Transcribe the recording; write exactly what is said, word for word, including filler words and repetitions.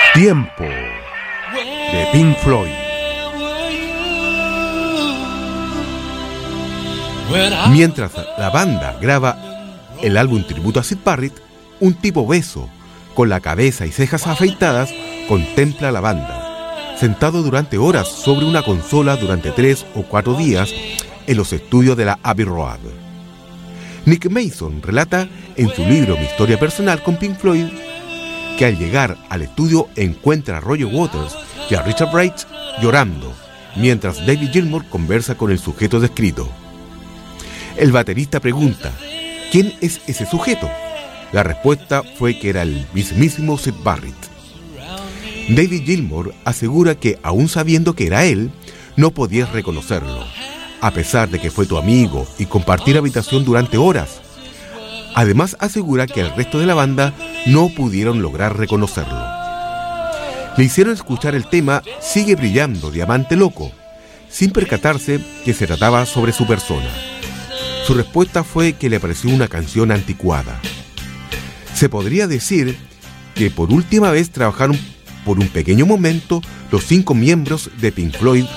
Tiempo de Pink Floyd. Mientras la banda graba el álbum tributo a Syd Barrett, un tipo obeso, con la cabeza y cejas afeitadas, contempla a la banda, sentado durante horas sobre una consola durante tres o cuatro días en los estudios de la Abbey Road. Nick Mason relata en su libro Mi historia personal con Pink Floyd que al llegar al estudio encuentra a Roger Waters y a Richard Wright llorando, mientras David Gilmour conversa con el sujeto descrito. El baterista pregunta: ¿quién es ese sujeto? La respuesta fue que era el mismísimo Syd Barrett. David Gilmour asegura que, aún sabiendo que era él, no podías reconocerlo, a pesar de que fue tu amigo y compartir habitación durante horas. Además asegura que el resto de la banda no pudieron lograr reconocerlo. Le hicieron escuchar el tema Sigue brillando, diamante loco, sin percatarse que se trataba sobre su persona. Su respuesta fue que le pareció una canción anticuada. Se podría decir que por última vez trabajaron por un pequeño momento los cinco miembros de Pink Floyd